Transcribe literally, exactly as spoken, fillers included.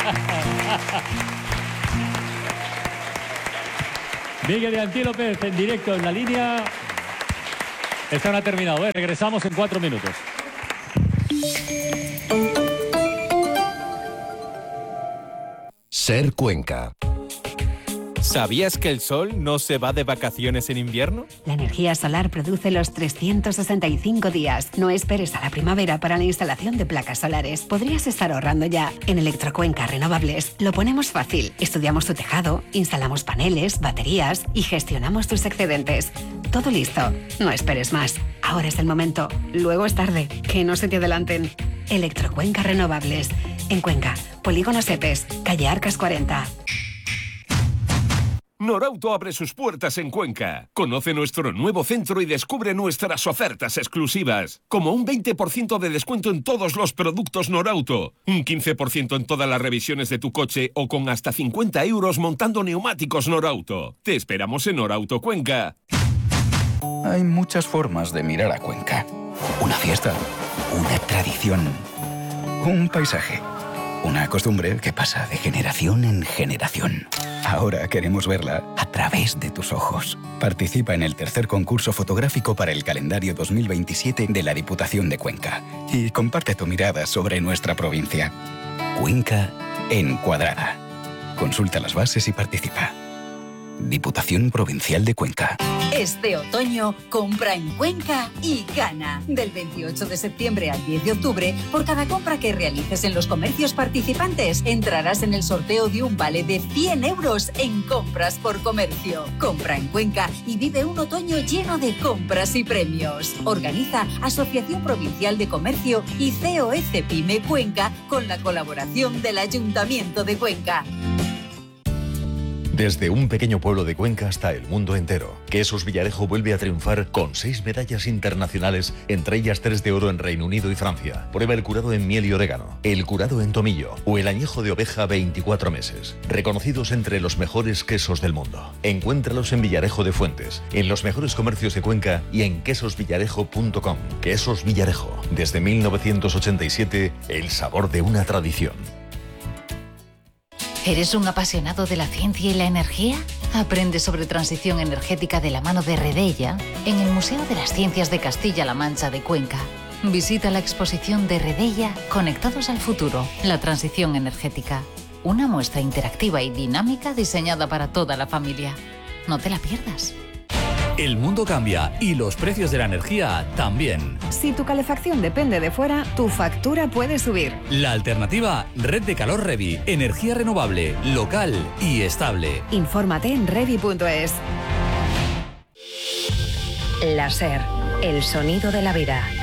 Miguel y Antílopez en directo en la línea. Esto no ha terminado, ¿eh? Regresamos en cuatro minutos. Ser Cuenca. ¿Sabías que el sol no se va de vacaciones en invierno? La energía solar produce los trescientos sesenta y cinco días. No esperes a la primavera para la instalación de placas solares. Podrías estar ahorrando ya. En Electrocuenca Renovables lo ponemos fácil. Estudiamos tu tejado, instalamos paneles, baterías y gestionamos tus excedentes. Todo listo. No esperes más. Ahora es el momento. Luego es tarde. Que no se te adelanten. Electrocuenca Renovables. En Cuenca, Polígono Sepes, calle Arcas cuarenta. Norauto abre sus puertas en Cuenca. Conoce nuestro nuevo centro y descubre nuestras ofertas exclusivas. Como un veinte por ciento de descuento en todos los productos Norauto, un quince por ciento en todas las revisiones de tu coche o con hasta cincuenta euros montando neumáticos Norauto. Te esperamos en Norauto Cuenca. Hay muchas formas de mirar a Cuenca. Una fiesta, una tradición, un paisaje, una costumbre que pasa de generación en generación. Ahora queremos verla a través de tus ojos. Participa en el tercer concurso fotográfico para el calendario dos mil veintisiete de la Diputación de Cuenca y comparte tu mirada sobre nuestra provincia. Cuenca Encuadrada. Consulta las bases y participa. Diputación Provincial de Cuenca. Este otoño, compra en Cuenca y gana. Del veintiocho de septiembre al diez de octubre, por cada compra que realices en los comercios participantes, entrarás en el sorteo de un vale de cien euros en compras por comercio. Compra en Cuenca y vive un otoño lleno de compras y premios. Organiza Asociación Provincial de Comercio y C O E Cepime Cuenca con la colaboración del Ayuntamiento de Cuenca. Desde un pequeño pueblo de Cuenca hasta el mundo entero, Quesos Villarejo vuelve a triunfar con seis medallas internacionales, entre ellas tres de oro en Reino Unido y Francia. Prueba el curado en miel y orégano, el curado en tomillo o el añejo de oveja veinticuatro meses. Reconocidos entre los mejores quesos del mundo. Encuéntralos en Villarejo de Fuentes, en los mejores comercios de Cuenca y en quesos villarejo punto com. Quesos Villarejo, desde mil novecientos ochenta y siete, el sabor de una tradición. ¿Eres un apasionado de la ciencia y la energía? Aprende sobre transición energética de la mano de Redella en el Museo de las Ciencias de Castilla-La Mancha de Cuenca. Visita la exposición de Redella Conectados al Futuro, la transición energética. Una muestra interactiva y dinámica diseñada para toda la familia. No te la pierdas. El mundo cambia y los precios de la energía también. Si tu calefacción depende de fuera, tu factura puede subir. La alternativa, Red de Calor Revi. Energía renovable, local y estable. Infórmate en revi punto es. La SER, el sonido de la vida.